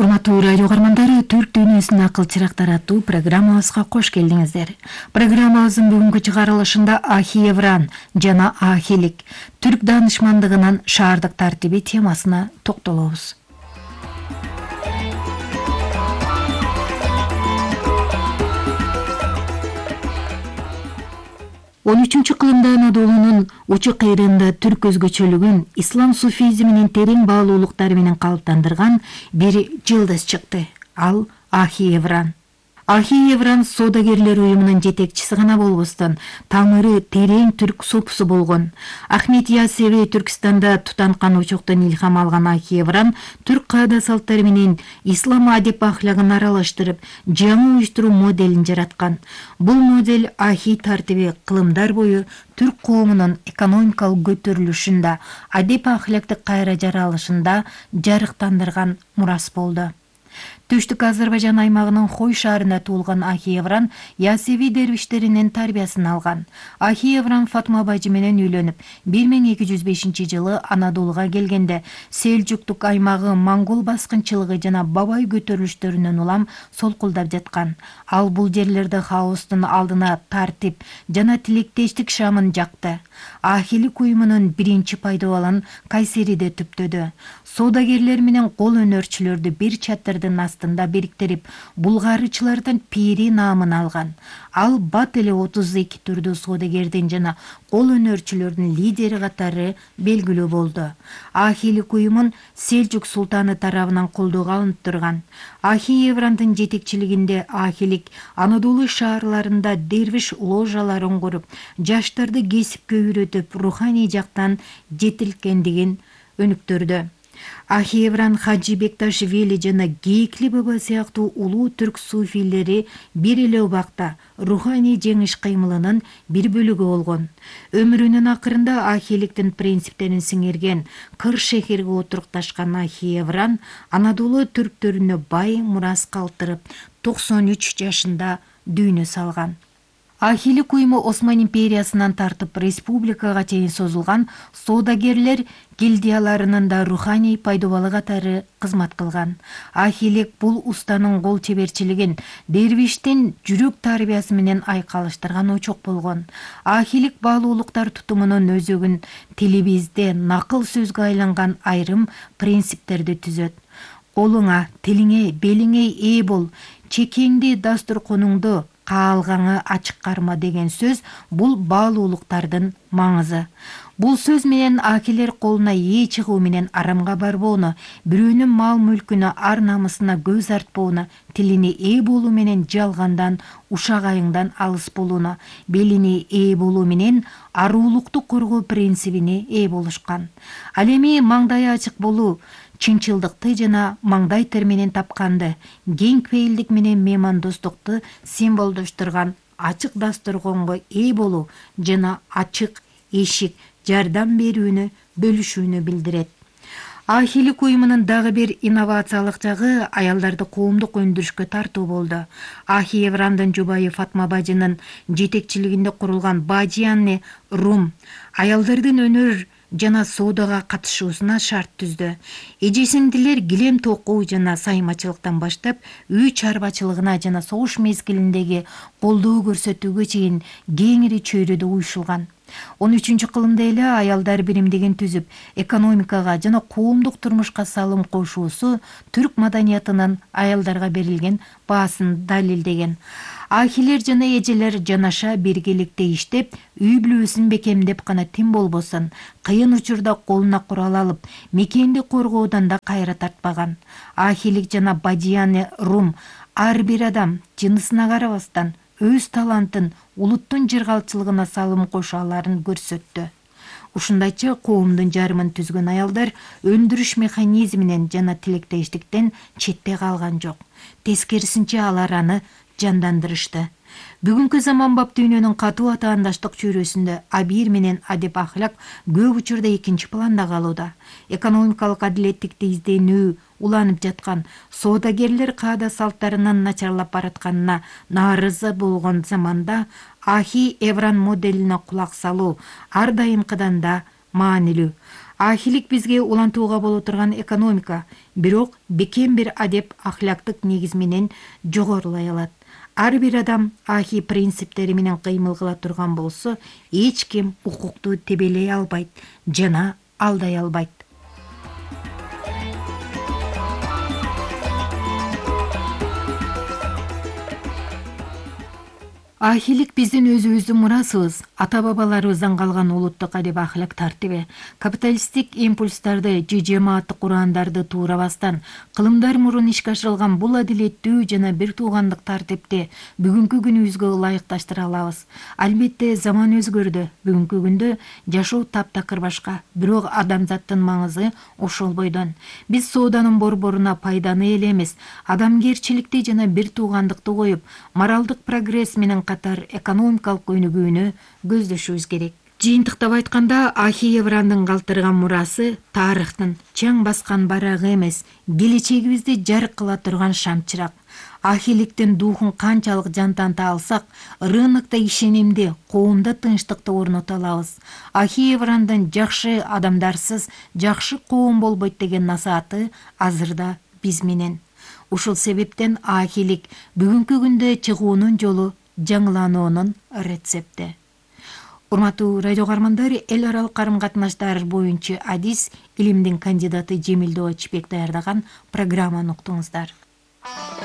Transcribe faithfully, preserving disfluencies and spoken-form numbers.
Урматтуу радио каармандары, Түрк дүйнөсүнүн акыл чырактары аттуу программабызга кош келдиңиздер. Программабыздын бүгүнкү чыгарылышында Ахи Евран жана Ахилик түрк даанышмандыгынын шаардык тартиби темасына токтолобуз. он үчүнчү кылымда Анадолунун учу кыйрында түрк өзгөчөлүгүн ислам суфизминин терең баалуулуктары менен калыптандырган бир жылдыз чыкты. Ал Ахи Евран. Ахи Евран соодагерлер уюмунун жетекчиси гана болбостон, тамыры терең түрк сопусу болгон. Ахмет Ясеви Түркстанда Тутанкан учуктан илхам алган Ахи Евран түрк каада салттары менен ислам адеп ахлагын аралаштырып, жаңы уюштуруу моделин жараткан. Бул модель Ахи тартиби кылымдар бою түрк коомунун экономикалык көтөрүлүшүндө, адеп ахлактык кайра жаралышында жарыктандырган мурас болду. Түштүк Азербайжан аймагынын Хой шаарында туулган Ахи Евран Ясеви дервиштеринин тарбиясын алган. Ахи Евран Фатма бажы менен үйлөнүп, бир миң эки жүз бешинчи жылы Анадолуга келгенде Селжуктук аймагы монгол баскынчылыгы жана бабай көтөрүлүштөрүнөн улам солкулдап жаткан. Ал бул жерлерде хаостун алдына тартип жана тилектештик шамын жакты. Ахилик уюмунун биринчи пайдабалын Кайсериде түптөдү. Соодагерлер менен кол өнөрчүлөрдү бир чатырдын астында бириктирип, булгарычылардан пири наамын алган. Ал бат эле отуз эки түрдүү соодагердин жана кол өнөрчүлөрдүн лидери катары белгилүү болду. Ахилик уюмун Селжук султаны тарабынан колдоого алынып турган. Ахи Еврандын жетекчилигинде Ахилик Анадолу шаарларында дервиш ложаларын куруп, жаштарды кесипке үйрөтүп, руханий жактан жетилгендигин өнүктүрдү. Ахи Евран Хаджи Бекташвили жана Гейкли баба сыяктуу улуу түрк суфилери бир эле убакта руханий жеңиш кыймылынын бир бөлүгү болгон. Өмүрүнүн акырында Ахиликтин принциптерин сиңирген Кыр шехирге отурукташкан Ахи Евран Анадолу түрктөрүнө бай мурас калтырып, токсон үч жашында дүйнө салган. Ахилик уюму Осман империясынан тартып республикага чейин созулган соодагерлер гильдияларынын да руханий пайдабалы катары кызмат кылган. Ахилик бул устанын кол чеберчилигин дервиштин жүрөк тарбиясы менен айкалыштырган очок болгон. Ахилик баалуулуктар тутумунун өзөгүн тилибизде накыл сөзгө айланган айрым принциптерди түзөт. Колуңа, тилиңе, белиңе ээ бол, чекеңди дастурконуңду каалгаңы ачык карма деген сөз бул баалуулуктардын маңызы. Бул сөз менен акилер колуна ээ чыгуу менен арамга барбоону, бирөөнүн мал мүлкүнө ар намысына көз артпоону, тилине ээ болуу менен жалгандан, ушак айыңдан алыс болууну, белине ээ болуу менен аруулукту коргоо принцибине ээ болушкан. Ал эми маңдайы ачык болуу, чынчылдыкты жана маңдай тер менен тапканды, кең пейилдик менен меймандостукту символдоштурган ачык дастурконго ээ болуу жана ачык эшик жардам берүүнү, бөлүшүүнү билдирет. Ахилик уюмунун дагы бир инновациялык жагы аялдарды коомдук өндүрүшкө тартуу болду. Ахи Еврандын жубайы Фатма бажынын жетекчилигинде курулган Бажианне Рум аялдардын өнөр жана соодага катышуусуна шарт түздү. Эжесиндилер килем токуу жана саймачылыктан баштап үй чарбачылыгына жана согуш мезгилиндеги колдоо көрсөтүүгө чейин кеңири чөйрөдө уюшулган. он үчүнчү кылымда эле аялдар биримдигин түзүп, экономикага жана коомдук турмушка салым кошуусу түрк маданиятынын аялдарга берилген баасын далилдеген. Ахилер жана эжелер жанаша биргеликте иштеп, үй бүлөсүн бекемдеп гана тим болбосун, кыйын учурда колуна курал алып, мекенди коргоодон да кайра тартпаган. Ахилик жана Бадияне Рум ар бир адам жынысына карабастан өз талантын улуттун жыргалчылыгына салым кошо аларын көрсөттү. Ушундайча коомдун жарымын түзгөн аялдар өндүрүш механизминен жана тилектештиктен четте калган жок. Тескерисинче алар аны жандандырышты. Бүгүнкү заманбап дүйнөнүн катуу атаандаштык чөйрөсүндө абийир менен адеп ахлак көп учурда экинчи планда калууда. Экономикалык адилеттикти изденүү уланып жаткан, соодагерлер каада салттарынын начарлап баратканына нааразы болгон заманда Ахи Евран моделине кулак салуу ар дайымкыдан да маанилүү. Ахилик бизге улантууга боло турган экономика, бирок бекем бир адеп ахлактык негиз менен жогорулай алат. Ар бир адам ахи принциптери менен кыймыл кыла турган болсо, эч ким укукту тебелей албайт жана алдай албайт. Ахилик биздин өзүбүздүн мурасыбыз, ата-бабаларыбыздан калган улуттук адеп ахлак тартиби. Капиталисттик импульстарды же жамааттык урандарды туурабастан, кылымдар мурун ишке ашырылган бул адилеттүү жана бир туугандык тартипти бүгүнкү күнүбүзгө ылайыкташтыра алабыз. Албетте заман өзгөрдү. Бүгүнкү күндө жашоо таптакыр башка, бирок адамзаттын маңызы ошол бойдон. Биз сооданын борборуна пайданы эле эмес, адамгерчиликти жана бир туугандыкты коюп, моралдык прогресс менен катар экономикалык өнүгүүнү көздөшүбүз керек. Жыйынтыктап айтканда, Ахи Еврандын калтырган мурасы тарыхтын чаң баскан барагы эмес, келечегибизди жарык кыла турган шамчырак. Ахиликтин духун канчалык жантанта алсак, рынокто ишенимди, коомдо тынчтыкты орното алабыз. Ахи Еврандын жакшы адамдарсыз жакшы коом болбойт деген насааты азырда биз менен. Ушул себептен ахилик бүгүнкү күндө чыгуунун жолу жаңылануунун рецепти. Урматтуу радио каармандар, эл аралык карым катнаштар боюнча адис илимдин кандидаты Жемилдөө Чипек даярдаган программаны уктуңуздар.